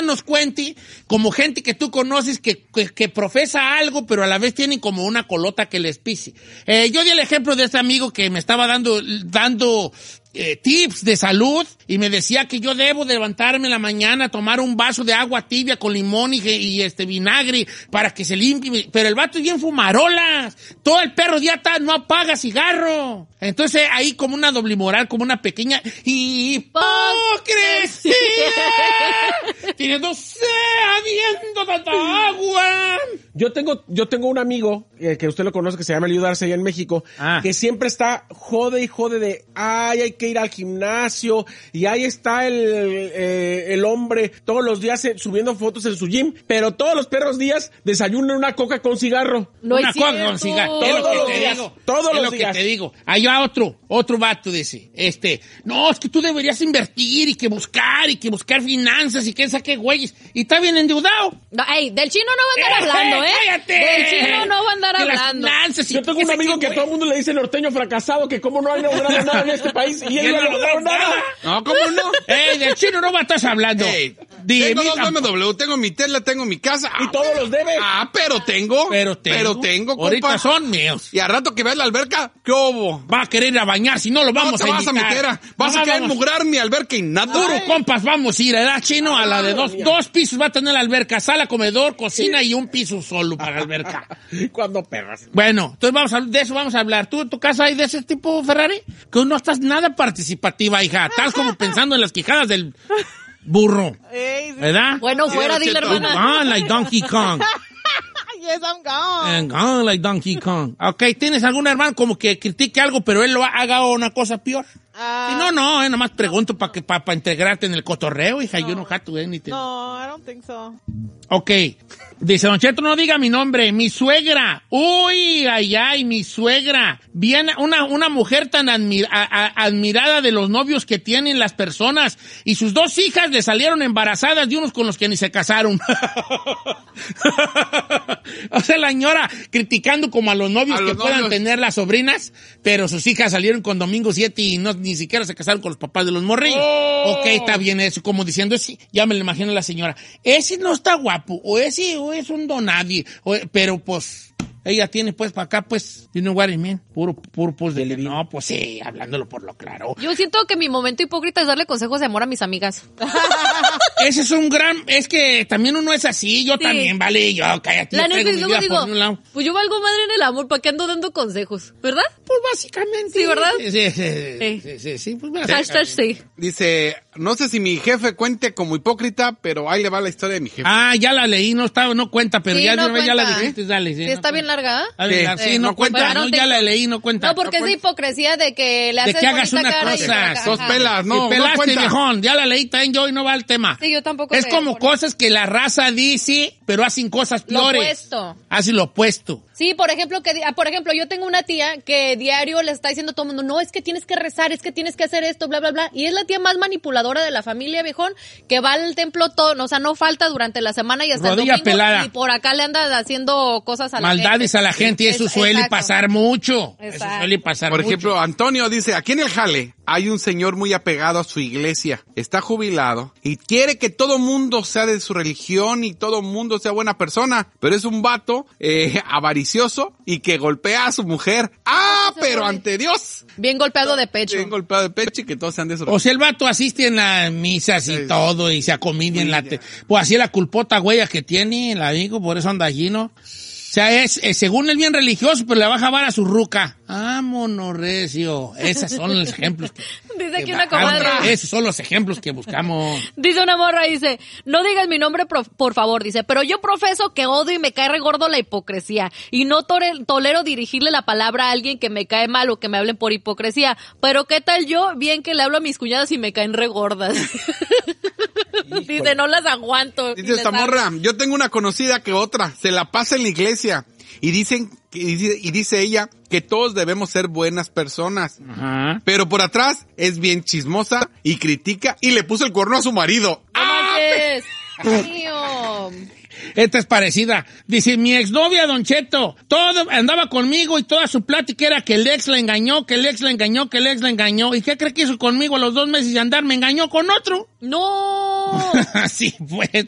nos cuente como gente que tú conoces que profesa algo, pero a la vez tienen como una colota que les pise. Yo di el ejemplo de este amigo que me estaba dando tips de salud y me decía que yo debo de levantarme en la mañana, tomar un vaso de agua tibia con limón y vinagre para que se limpie. Pero el vato es bien fumarolas. Todo el perro día no apaga cigarro. Entonces ahí como una doble moral, como una pequeña hipocresía. Teniéndose habiendo tanta agua. Yo tengo un amigo que usted lo conoce que se llama Elio Darce allá en México, que siempre está jode y jode de hay que ir al gimnasio y ahí está el hombre todos los días subiendo fotos en su gym, pero todos los perros días desayunan una coca con cigarro. No una coca con cigarro. Todos los días. Todos los días. Que te digo. Hay otro vato dice, no, es que tú deberías invertir y que buscar finanzas y que saque güeyes. Y está bien endeudado. No, del chino no va a andar hablando, ¡Cállate! Del chino no va a andar hablando. Yo tengo un amigo que todo el mundo le dice norteño fracasado, que cómo no ha logrado nada en este país y él no ha logrado nada. No, ¿cómo no? Del chino no va a estar hablando. Tengo dos BMW, tengo mi Tesla, tengo mi casa. Y todos los debe. Pero tengo. Ahorita compa. son míos. Y al rato que veas la alberca, ¿qué hubo? Va a querer ir a bañar, si no lo vamos a invitar. Vas a querer mugrar mi alberca y nada. Duro, compas, vamos a ir, ¿verdad, chino? A la de dos pisos va a tener la alberca, sala, comedor, cocina y un piso solo para la alberca. ¿Cuándo perras? Bueno, entonces de eso vamos a hablar. ¿Tú en tu casa hay de ese tipo, Ferrari? Que no estás nada participativa, hija. Estás como pensando en las quijadas del burro. ¿Verdad? Bueno, fuera, dile, hermana. Gone like Donkey Kong. Yes, I'm gone. And gone like Donkey Kong. Ok, ¿tienes algún hermano como que critique algo, pero él lo haga una cosa peor? Si no, nada más pregunto para integrarte en el cotorreo, hija. Yo no have to do anything. No, I don't think so. Ok. Dice, Don Cheto, no diga mi nombre. Mi suegra. Uy, ay, mi suegra. Bien, una mujer tan admirada de los novios que tienen las personas. Y sus 2 hijas le salieron embarazadas de unos con los que ni se casaron. O sea, la señora criticando como a los novios puedan tener las sobrinas, pero sus hijas salieron con Domingo 7 y ni siquiera se casaron con los papás de los morrillos. Ok, está bien eso, como diciendo, ya me lo imagino a la señora. Ese no está guapo, o ese es un donadie, pero pues... Ella tiene, pues, para acá, pues, you know what I mean? Puro, pues, no, pues, sí, hablándolo por lo claro. Yo siento que mi momento hipócrita es darle consejos de amor a mis amigas. Ese es un es que también uno es así, yo también, vale, yo, cállate. La neta, luego digo, pues yo valgo madre en el amor, ¿para qué ando dando consejos? ¿Verdad? Pues, básicamente. Sí, ¿verdad? Sí, pues, hashtag sí. Dice, no sé si mi jefe cuente como hipócrita, pero ahí le va la historia de mi jefe. Ya la leí, no cuenta, pero sí, ya no la dijiste, dale. Sí, está bien larga. Sí, no cuenta, no, ya la leí, no cuenta. No, porque es de hipocresía de que le haces de que hagas una cosa. Dos pelas, no pelaste, viejón, ya la leí también yo y no va el tema. Sí, yo tampoco. Es como cosas que la raza dice, pero hacen cosas peores. Lo opuesto. Hace lo opuesto. Sí, por ejemplo, yo tengo una tía que diario le está diciendo a todo el mundo, no, es que tienes que rezar, es que tienes que hacer esto, bla, bla, bla. Y es la tía más manipuladora de la familia, viejón, que va al templo todo, o sea, no falta durante la semana y hasta rodilla el domingo. Pelada. Y por acá le anda haciendo cosas a la gente. Maldades a la gente, y eso suele pasar mucho. Exacto. Eso suele pasar Por mucho. ejemplo, Antonio dice, aquí en el jale hay un señor muy apegado a su iglesia, está jubilado y quiere que todo mundo sea de su religión y todo mundo sea buena persona, pero es un vato avaricioso y que golpea a su mujer. Pero ante Dios. Bien golpeado de pecho. Bien golpeado de pecho y que todos sean de su religión. O sea, el vato asiste en las misas y todo y se acomidia en la... Pues así la culpota huella que tiene, la digo, por eso anda allí, ¿no? O sea, es según él bien religioso, pero le va a jabar a su ruca. Monorrecio. Esos son los ejemplos. Dice aquí una comadre. Esos son los ejemplos que buscamos. Dice una morra, dice, no digas mi nombre, por favor, dice, pero yo profeso que odio y me cae regordo la hipocresía. Y no tolero dirigirle la palabra a alguien que me cae mal o que me hablen por hipocresía. Pero ¿qué tal yo? Bien que le hablo a mis cuñadas y me caen regordas. Dice, no las aguanto. Dice esta morra, yo tengo una conocida que otra, se la pasa en la iglesia. Y dice ella que todos debemos ser buenas personas. Ajá. Pero por atrás es bien chismosa y critica y le puso el cuerno a su marido. Mío. Esta es parecida. Dice, mi exnovia, Don Cheto, todo andaba conmigo y toda su plática era que el ex la engañó, que el ex la engañó, que el ex la engañó. ¿Y qué cree que hizo conmigo a los 2 meses de andar? Me engañó con otro. ¡No! Así fue.